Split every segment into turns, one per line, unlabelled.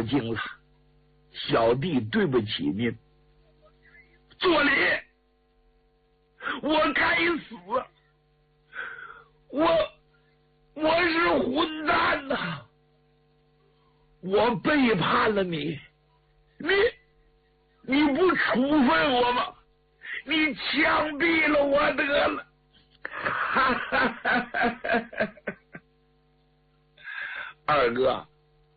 敬了，小弟对不起您。作霖，我该死，我是混蛋呐！我背叛了你，你不处分我吗？你枪毙了我得了！二哥，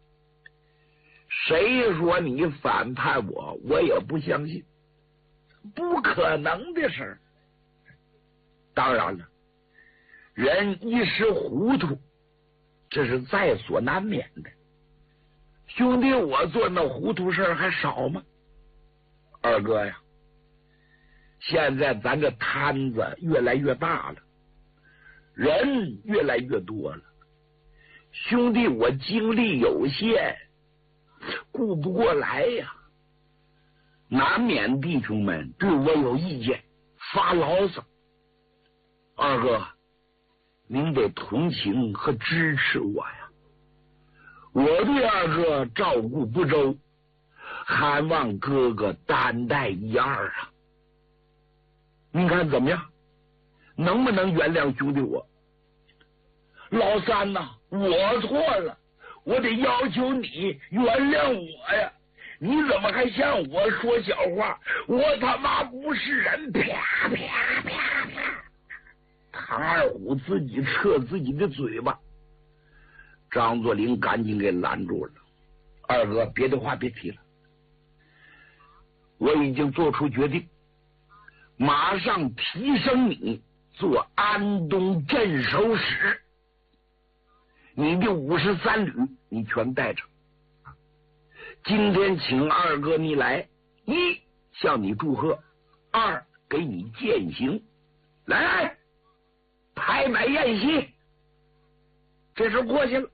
谁说你反叛我，我也不相信，不可能的事儿。当然了，人一时糊涂，这是在所难免的。兄弟，我做那糊涂事儿还少吗？二哥呀，现在咱这摊子越来越大了，人越来越多了，兄弟我精力有限，顾不过来呀，难免弟兄们对我有意见，发牢骚。二哥，您得同情和支持我呀，我对二哥照顾不周，还望哥哥担待一二啊！您看怎么样？能不能原谅兄弟我？老三呐，我错了，我得要求你原谅我呀！你怎么还向我说小话？我他妈不是人！啪啪啪啪！唐二虎自己撤自己的嘴巴，张作霖赶紧给拦住了。二哥，别的话别提了，我已经做出决定，马上提升你做安东镇守使，你的53旅你全带着。今天请二哥你来，一向你祝贺，二给你饯行，来拍摆宴席。这事过去了。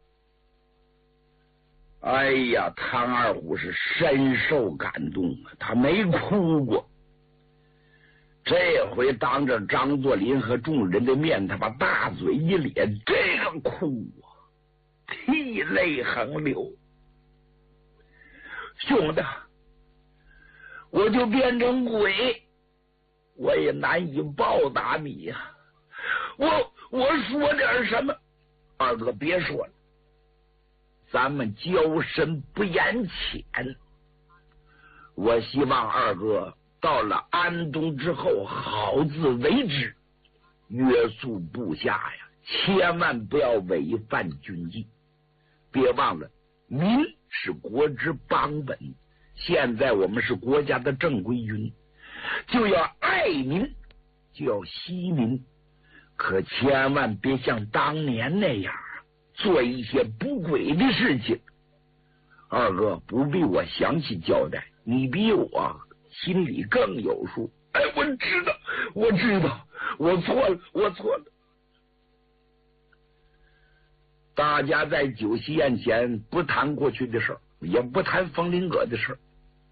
哎呀，唐二虎是深受感动啊，他没哭过。这回当着张作霖和众人的面，他把大嘴一咧，这个哭啊，涕泪横流。兄弟，我就变成鬼，我也难以报答你呀。我说点什么？二哥别说了，咱们交深不言浅。我希望二哥到了安东之后，好自为之，约束部下呀，千万不要违反军纪。别忘了，民是国之邦本，现在我们是国家的正规军，就要爱民，就要惜民，可千万别像当年那样做一些不轨的事情。二哥不必我详细交代，你比我心里更有数。哎，我知道，我错了。大家在酒席宴前不谈过去的事儿，也不谈冯林阁的事儿。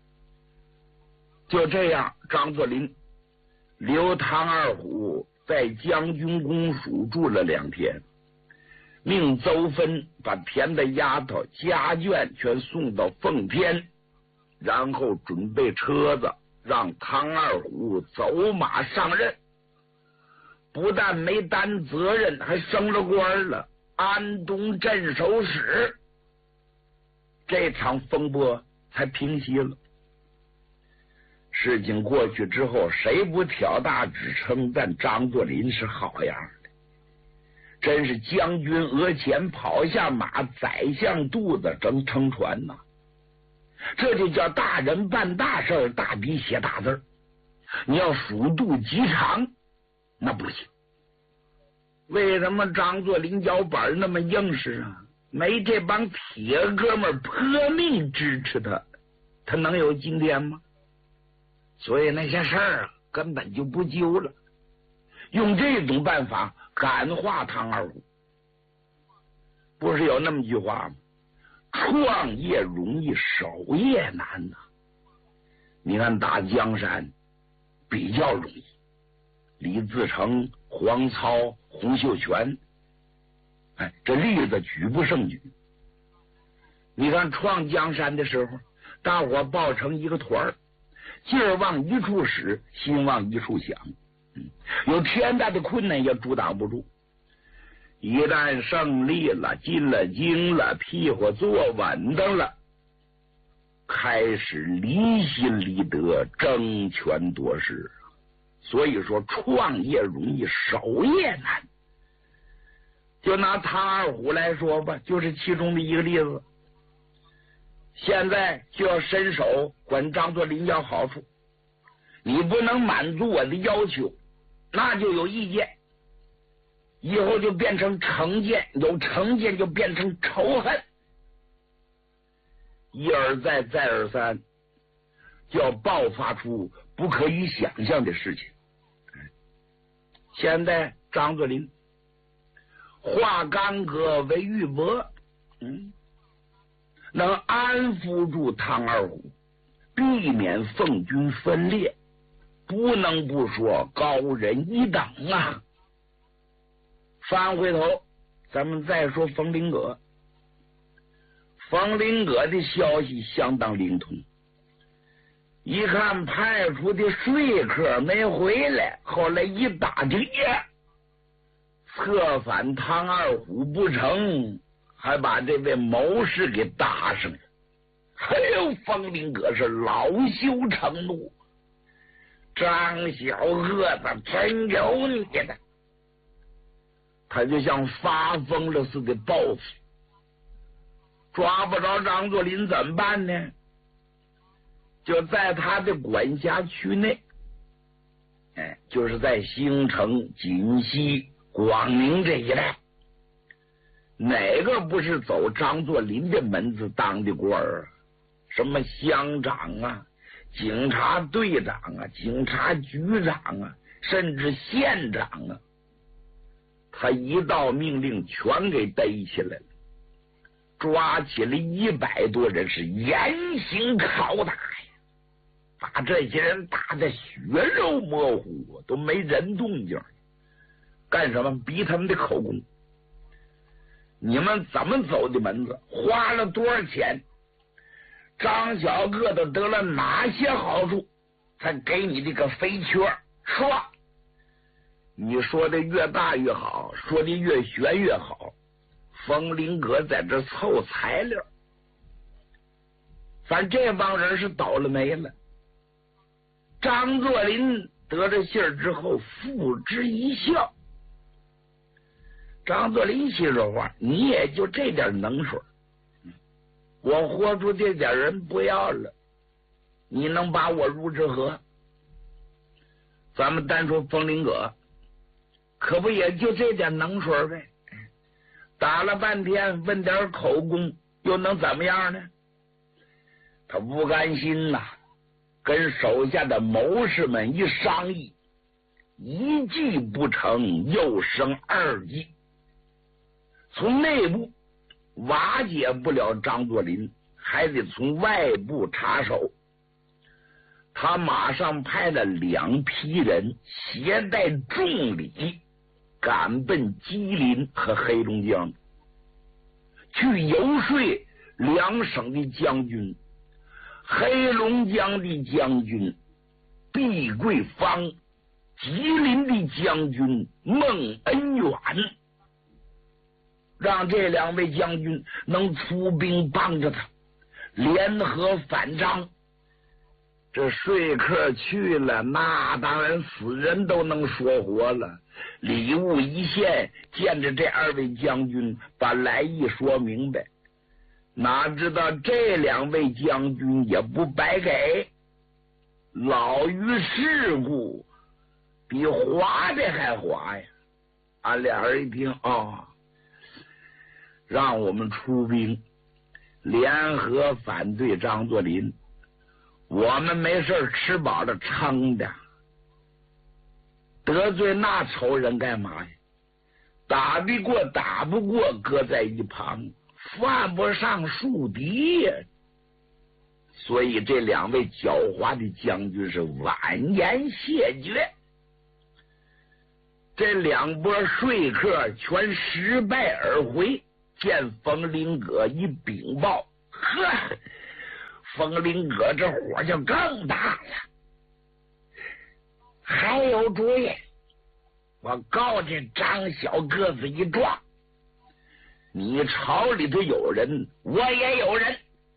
就这样，张作霖留唐二虎在将军公署住了2天，命邹芬把田的丫头家眷全送到奉天，然后准备车子，让唐二虎走马上任。不但没担责任，还升了官了，安东镇守使。这场风波才平息了。事情过去之后，谁不挑大指称赞张作霖是好样的？真是将军额前跑下马，宰相肚子撑船呐！这就叫大人办大事，大笔写大字。你要数度极长，那不行。为什么张作霖脚板那么硬实啊？没这帮铁哥们搏命支持他，他能有今天吗？所以那些事儿根本就不揪了，用这种办法感化唐二虎。不是有那么句话吗？创业容易，守业难呐。你看打江山比较容易，李自成、黄操、洪秀全，这例子举不胜举。 你看创江山的时候，大伙抱成一个团儿，劲儿往一处使，心往一处想，有天大的困难也阻挡不住。一旦胜利了，进了京了，屁股坐稳当了，开始离心离德，争权夺势。所以说创业容易，守业难。就拿唐二虎来说吧，就是其中的一个例子。现在就要伸手管张作霖要好处，你不能满足我的要求，那就有意见，以后就变成成见，有成见就变成仇恨，一而再再而三，就要爆发出不可以想象的事情。现在张作霖化干戈为玉帛，能安抚住唐二虎，避免奉军分裂，不能不说高人一等啊。翻回头咱们再说冯麟阁。冯麟阁的消息相当灵通，一看派出的说客没回来，后来一打听，策反唐二虎不成，还把这位谋士给搭上了。哎呦，冯麟阁是恼羞成怒，张小个子真有你的！他就像发疯了似的报复，抓不着张作霖怎么办呢？就在他的管辖区内，就是在兴城、锦西、广宁这一带，哪个不是走张作霖的门子当的官儿？什么乡长啊、警察队长啊、警察局长啊，甚至县长啊，他一道命令全给逮起来了，抓起了100多人，是严刑拷打呀，把这些人打得血肉模糊，都没人动静。干什么？逼他们的口供。你们怎么走的门子？花了多少钱？张小个子得了哪些好处？才给你这个肥缺？说，你说的越大越好，说的越玄越好。冯麟阁在这凑材料，反正这帮人是倒了霉了。张作霖得着信儿之后，付之一笑。张作霖心说话，你也就这点能手，我豁出这点人不要了，你能把我入之何？咱们单说冯麟阁，可不也就这点能手呗？打了半天问点口供，又能怎么样呢？他不甘心呐，跟手下的谋士们一商议，一计不成又生2计。从内部瓦解不了张作霖，还得从外部插手。他马上派了2批人，携带重礼，赶奔吉林和黑龙江，去游说2省的将军。黑龙江的将军毕桂芳，吉林的将军孟恩远，让这2位将军能出兵帮着他，联合反张。这说客去了，那当然死人都能说活了。礼物一献，见着这2位将军，把来意说明白。哪知道这2位将军也不白给，老于世故，比滑的还滑呀！俺俩人一听，让我们出兵联合反对张作霖，我们没事吃饱了撑的，得罪那仇人干嘛呀？打得过打不过搁在一旁，犯不上树敌呀。所以这2位狡猾的将军是婉言谢绝。这2波说客全失败而回。见冯麟阁一禀报， 呵，风铃哥这火就更大了。还有主意，我告这张小个子一撞，你朝里头有人，我也有人。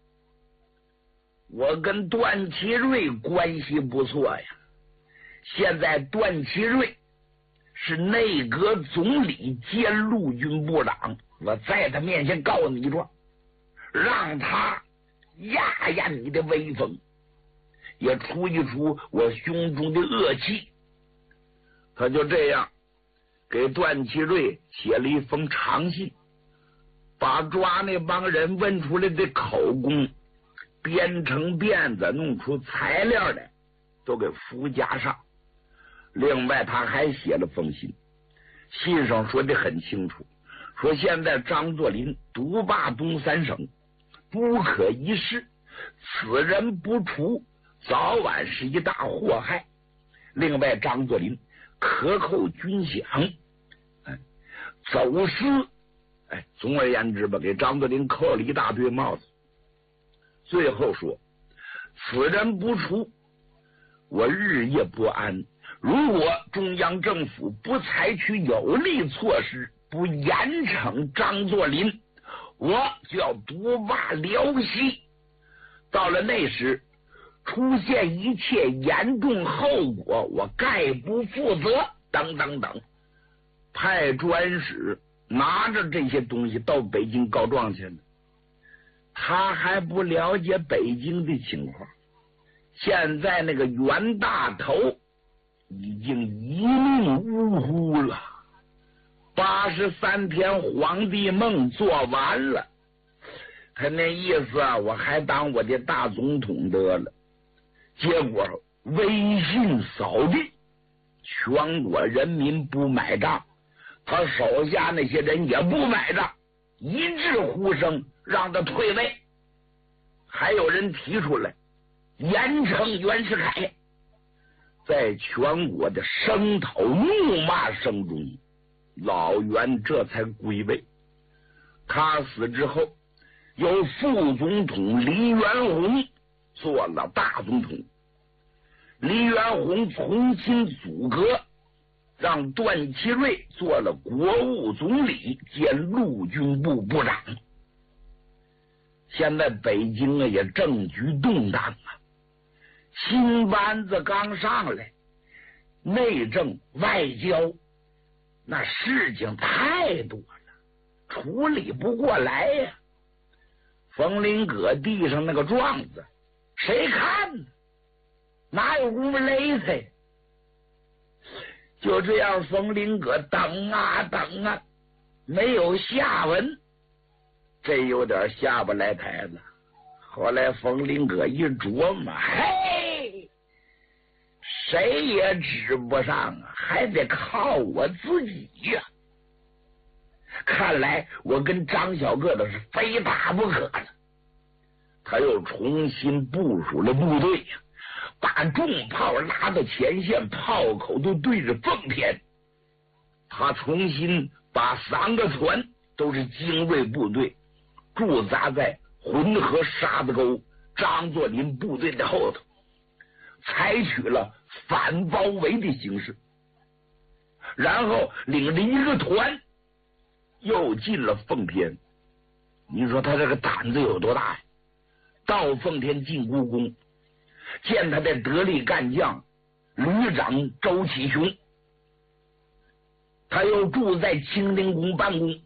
我跟段祺瑞关系不错呀，现在段祺瑞是内阁总理兼陆军部长，我在他面前告你一状，让他压压你的威风，也出一出我胸中的恶气。他就这样给段祺瑞写了一封长信，把抓那帮人问出来的口供编成辫子，弄出材料来，都给附加上。另外他还写了封信，信上说的很清楚，说现在张作霖独霸东三省，不可一世，此人不除，早晚是一大祸害。另外张作霖克扣军饷，走私，总而言之吧，给张作霖扣了一大堆帽子。最后说，此人不除，我日夜不安。如果中央政府不采取有力措施，不严惩张作霖，我就要独霸辽西。到了那时，出现一切严重后果，我概不负责，等等等。派专使拿着这些东西到北京告状去了。他还不了解北京的情况，现在那个袁大头已经一命呜呼了，83天皇帝梦做完了，他那意思啊，我还当我的大总统得了。结果威信扫地，全国人民不买账，他手下那些人也不买账，一致呼声让他退位。还有人提出来严惩袁世凯。在全国的声讨怒骂声中，老袁这才归位。他死之后，由副总统黎元洪做了大总统。黎元洪重新组阁，让段祺瑞做了国务总理兼陆军部部长。现在北京啊也政局动荡啊，新班子刚上来，内政外交那事情太多了，处理不过来呀。冯林阁地上那个状子谁看呢？哪有功夫勒他呀？就这样冯林阁等啊等啊，没有下文，这有点下不来台子。后来冯林阁一琢磨，嘿，谁也指不上啊，还得靠我自己呀。看来我跟张小个子是非打不可了。他又重新部署了部队呀，把重炮拉到前线，炮口都对着奉天。他重新把3个团都是精锐部队驻扎在浑河沙子沟张作霖部队的后头，采取了反包围的形式。然后领着1个团又进了奉天。你说他这个胆子有多大呀？到奉天进故宫，见他的得力干将旅长周启雄，他又住在清宁宫办公。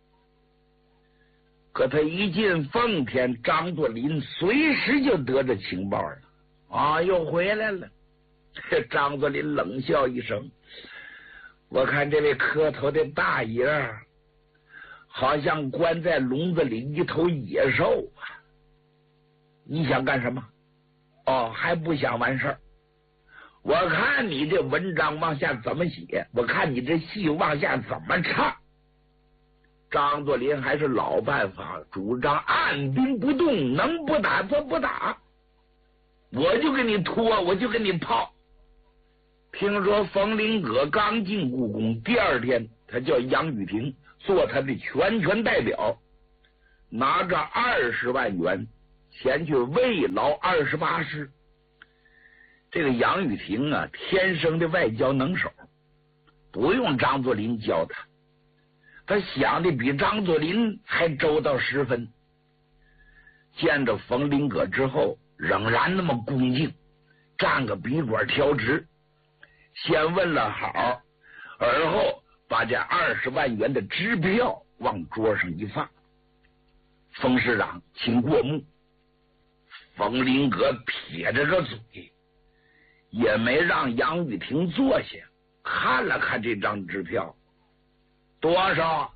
可他一进奉天，张作霖随时就得着情报了啊，又回来了。张作霖冷笑一声，我看这位磕头的大爷好像关在笼子里一头野兽啊！你想干什么？哦，还不想完事儿？我看你这文章往下怎么写，我看你这戏往下怎么唱。张作霖还是老办法，主张按兵不动，能不打则不打，我就给你拖，我就给你泡。听说冯林阁刚进故宫，第2天他叫杨宇霆做他的全权代表， 拿着20万元前去慰劳28师。这个杨玉婷啊，天生的外交能手，不用张作霖教他，他想的比张作霖还周到10分。见着冯林阁之后，仍然那么恭敬，站个笔管调直，先问了好，而后把这20万元的支票往桌上一放。冯师长，请过目。冯林阁撇着个嘴，也没让杨玉婷坐下，看了看这张支票，多少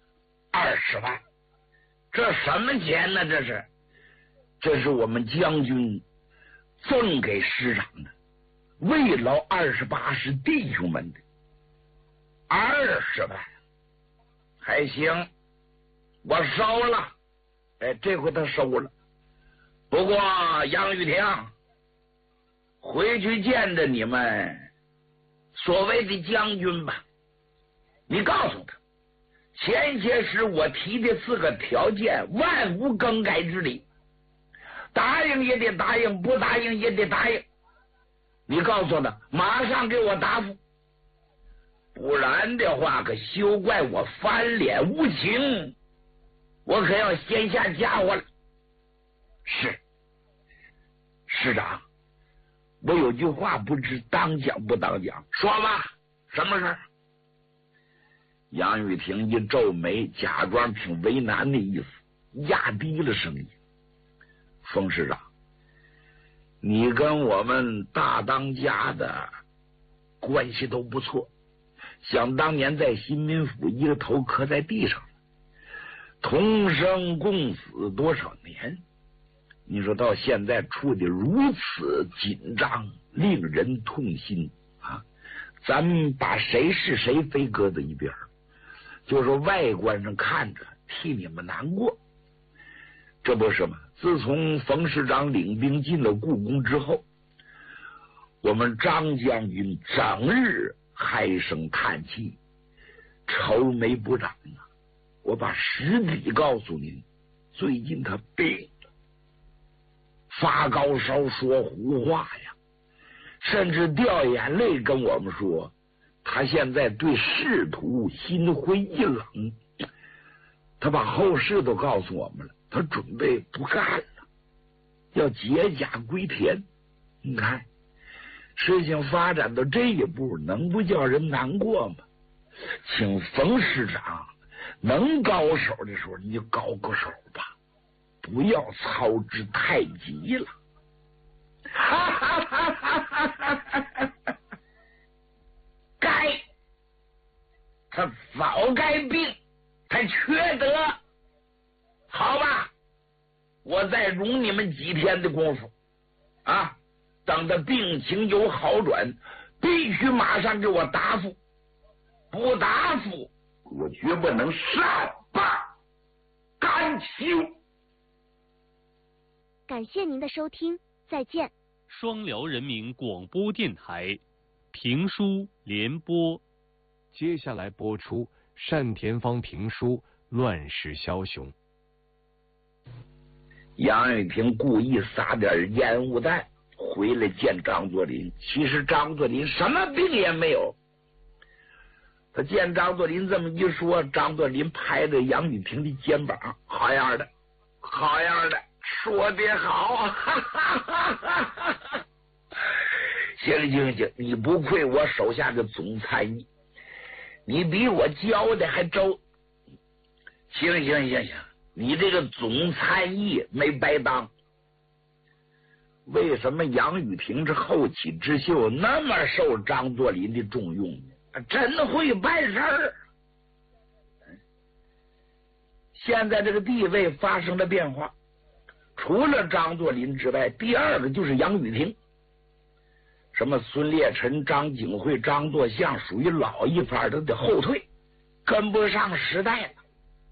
？20万。这什么钱呢？这是我们将军赠给师长的，慰劳28师弟兄们的。20万还行，我收了。这回他收了。不过杨玉婷，回去见着你们所谓的将军吧，你告诉他，前些时我提的4个条件万无更改之理，答应也得答应，不答应也得答应。你告诉他，马上给我答复，不然的话可休怪我翻脸无情，我可要先下家伙了。是，师长，我有句话不知当讲不当讲，说吧，什么事？杨玉婷一皱眉，假装挺为难的意思，压低了声音：冯师长，你跟我们大当家的关系都不错，想当年在新民府一个头磕在地上，同生共死多少年，你说到现在处的如此紧张，令人痛心啊！咱们把谁是谁非搁在一边，就说外观上看着替你们难过。这不是吗？自从冯师长领兵进了故宫之后，我们张将军整日唉声叹气，愁眉不展啊！我把实底告诉您，最近他病了，发高烧，说胡话呀，甚至掉眼泪跟我们说，他现在对仕途心灰意冷，他把后事都告诉我们了，他准备不干了，要解甲归田。你看事情发展到这一步，能不叫人难过吗？请冯师长能高手的时候你就高个手吧，不要操之太急了。该他早该病，他缺德，好吧，我再容你们几天的功夫啊，等他病情有好转，必须马上给我答复，不答复我绝不能善罢甘休。
感谢您的收听，再见。
双辽人民广播电台评书联播，
接下来播出单田芳评书《乱世枭雄》。
杨玉婷故意撒点烟雾弹回来见张作霖，其实张作霖什么病也没有。他见张作霖这么一说，张作霖拍着杨玉婷的肩膀，好样的，好样的，说得好，哈哈哈哈哈！行，你不愧我手下的总参议，你比我教的还周。行，你这个总参议没白当。为什么杨玉婷这后起之秀那么受张作霖的重用呢？真会办事儿。现在这个地位发生了变化，除了张作霖之外，第二个就是杨玉婷。什么孙烈臣、张景惠、张作相属于老一派的后退，跟不上时代了。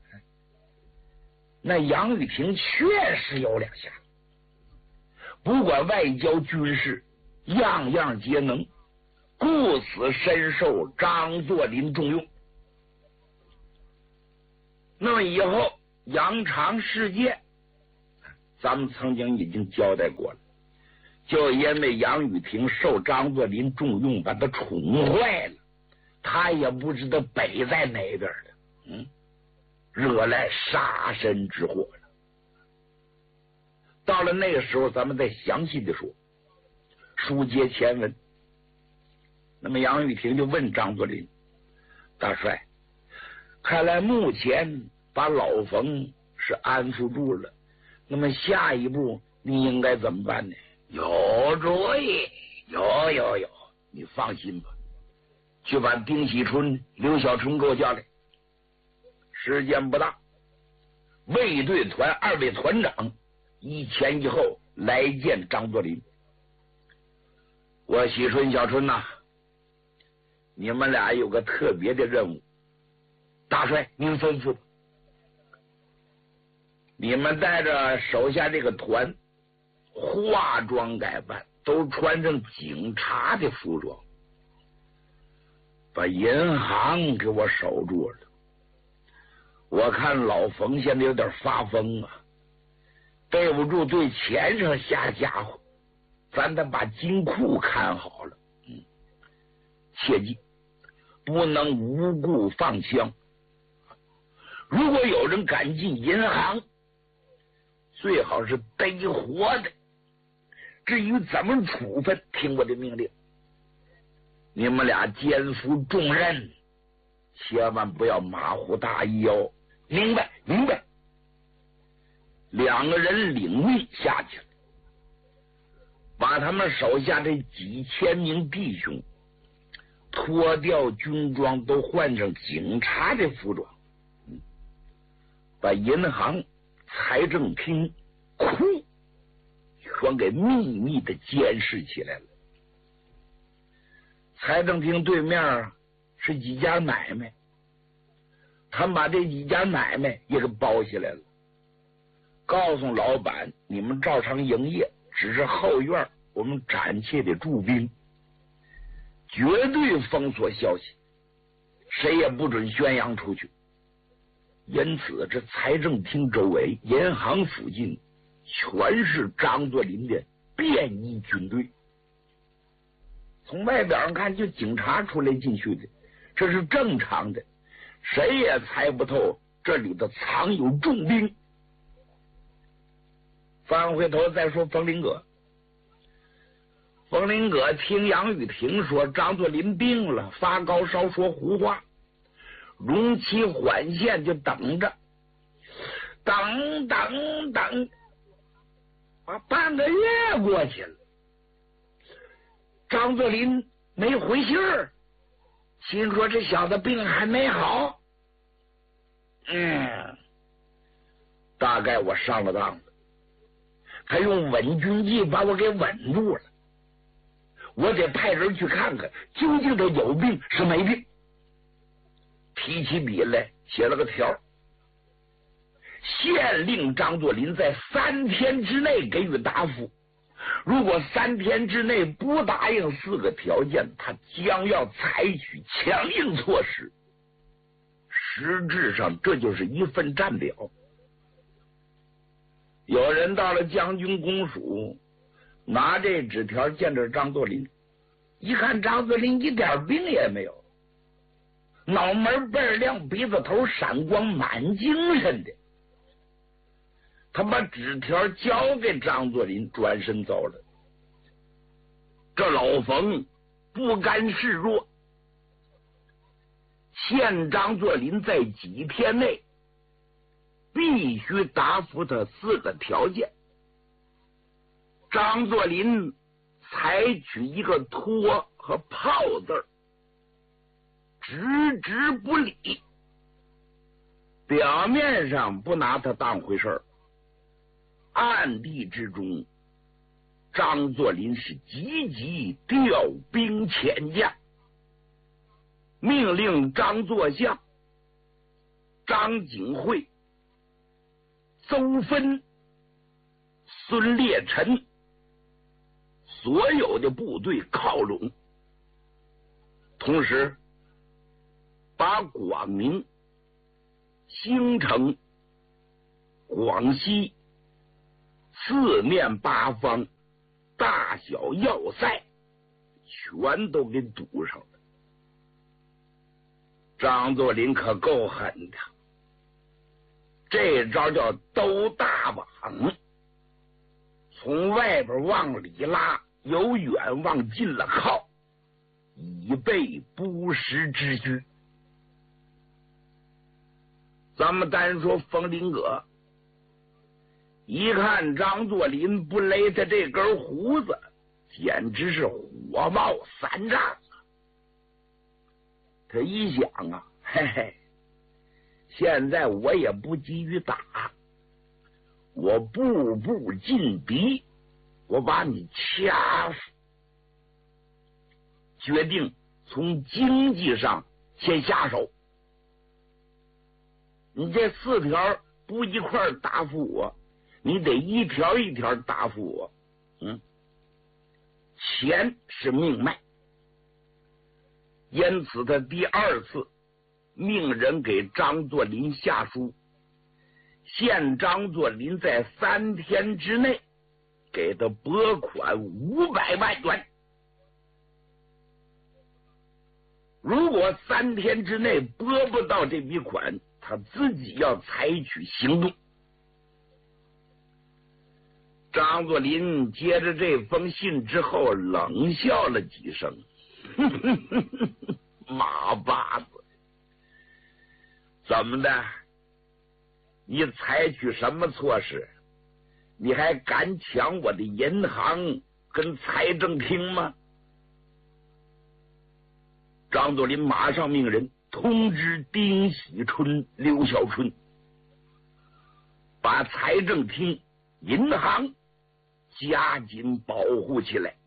那杨玉婷确实有两下，不管外交军事，样样皆能，故此深受张作霖重用。那么以后羊肠事件，咱们曾经已经交代过了，就因为杨玉婷受张作霖重用，把他宠坏了，他也不知道北在哪边的，惹来杀身之祸了。到了那个时候，咱们再详细的说。书接前文，那么杨玉婷就问张作霖：“大帅，看来目前把老冯是安抚住了，那么下一步你应该怎么办呢？”“有主意，有，你放心吧，去把丁喜春、刘小春给我叫来。时间不大，卫队团2位团长一前一后来见张作霖。我喜春、小春呐，你们俩有个特别的任务，大帅您吩咐。你们带着手下这个团化妆改扮，都穿上警察的服装，把银行给我守住了。我看老冯现在有点发疯啊，背不住对钱上下家伙，咱得把金库看好了。切记不能无故放枪，如果有人敢进银行，最好是逮活的。至于怎么处分，听我的命令。你们俩肩负重任，千万不要马虎大意哦。明白。2个人领命下去了，把他们手下这几千名弟兄脱掉军装，都换上警察的服装，把银行、财政厅、库全给秘密的监视起来了。财政厅对面是几家买卖，他们把这几家买卖也给包下来了，告诉老板，你们照常营业，只是后院我们暂且得驻兵，绝对封锁消息，谁也不准宣扬出去。因此这财政厅周围、银行附近全是张作霖的便衣军队，从外表上看就警察出来进去的，这是正常的，谁也猜不透这里头藏有重兵。翻回头再说冯林阁，冯林阁听杨玉婷说张作霖病了，发高烧，说胡话，容其缓线，就等着，等，半个月过去了，张作霖没回信儿，心说这小子病还没好，大概我上了当了，他用稳军计把我给稳住了，我得派人去看看究竟他有病是没病。提起笔来写了个条，限令张作霖在3天之内给予答复，如果3天之内不答应4个条件，他将要采取强硬措施。实质上这就是一份战表。有人到了将军公署，拿这纸条见着张作霖，一看张作霖一点病也没有，脑门倍儿亮，鼻子头闪光，满精神的。他把纸条交给张作霖，转身走了。这老冯不甘示弱，限张作霖在几天内必须答复他4个条件。张作霖采取一个拖和炮字，直不理，表面上不拿他当回事儿，暗地之中张作霖是积调兵遣将，命令张作相、张景惠、邹芬、孙烈臣所有的部队靠拢，同时把广宁、兴城、 广西四面八方大小要塞全都给堵上了。张作霖可够狠的，这招叫兜大网，从外边往里拉，由远往近了靠，以备不时之需。咱们单说冯林阁，一看张作霖不勒他这根胡子，简直是火冒三丈啊！他一想啊，嘿嘿，现在我也不急于打，我步步进逼，我把你掐死。决定从经济上先下手。你这4条不一块答复我，你得一条一条答复我。钱是命脉，因此他第2次命人给张作霖下书，限张作霖在3天之内给他拨款500万元。如果3天之内拨不到这笔款，他自己要采取行动。张作霖接着这封信之后冷笑了几声，马八子，怎么的？你采取什么措施？你还敢抢我的银行跟财政厅吗？张作霖马上命人通知丁喜春、刘小春，把财政厅、银行加紧保护起来。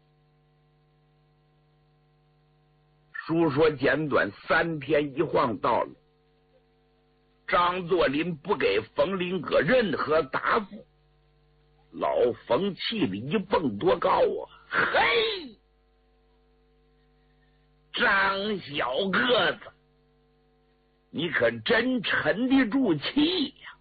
书说简短，3天一晃到了，张作霖不给冯林阁任何答复，老冯气得一蹦多高啊！嘿，张小个子，你可真沉得住气呀！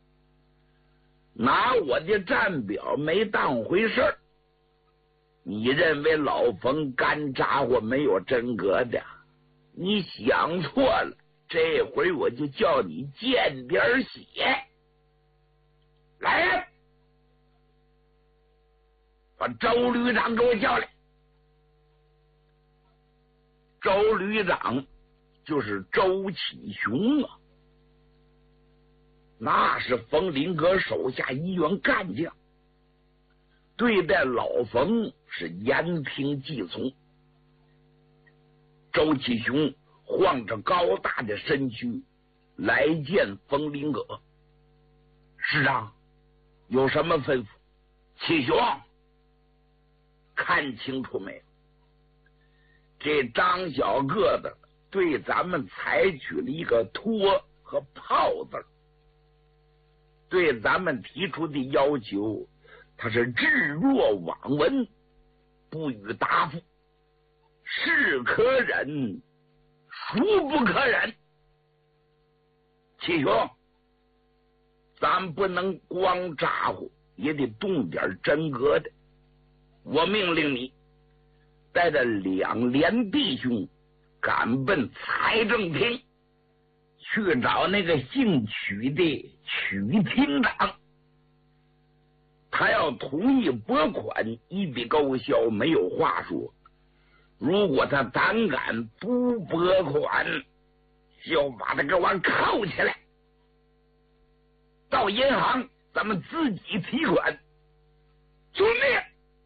拿我的战表没当回事儿，你认为老冯干咋呼没有真格的？你想错了，这回我就叫你见点血。来人，把周旅长给我叫来。周旅长就是周启雄啊，那是冯林阁手下一员干将，对待老冯是言听计从。周启雄晃着高大的身躯来见冯林阁。师长有什么吩咐？启雄，看清楚没有？这张小个子对咱们采取了一个拖和炮字，对咱们提出的要求，他是置若罔闻，不予答复，是可忍，孰不可忍。启雄，咱不能光咋呼，也得动点真格的。我命令你带着2连弟兄赶奔财政厅，去找那个姓曲的曲厅长，他要同意拨款，一笔勾销，没有话说。如果他胆敢不拨款，就把他给我扣起来，到银行咱们自己提款。遵命。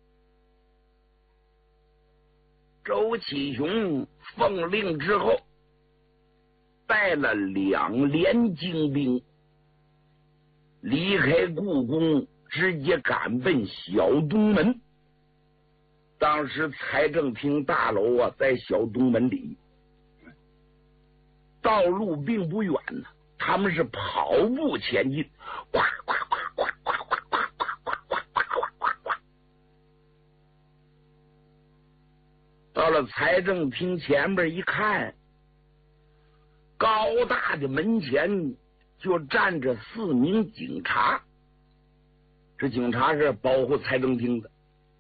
周启雄奉令之后，带了2连精兵离开故宫，直接赶奔小东门。当时财政厅大楼啊，在小东门里，道路并不远呢，他们是跑步前进，呱呱呱呱呱呱呱呱呱呱呱呱呱。到了财政厅前边一看，高大的门前就站着4名警察。这警察是保护财政厅的，